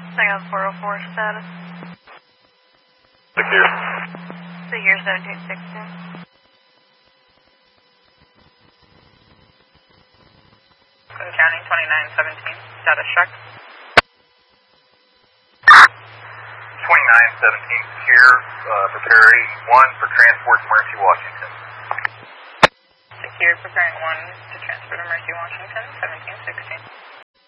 Saigon 404 status. Secure. Secure 1716. County 2917, status check. 2917 secure, preparing 1 for transport to Mercy, Washington. Secure, preparing 1 to transfer to Mercy, Washington, 1716.